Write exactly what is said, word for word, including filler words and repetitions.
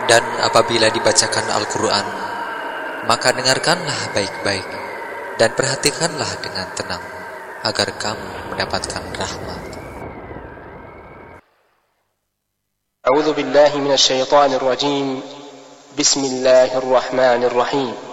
Dan apabila dibacakan Al-Quran, maka dengarkanlah baik-baik dan perhatikanlah dengan tenang, agar kamu mendapatkan rahmat. A'udzu billahi minasy syaithanir rajim. Bismillahirrahmanirrahim.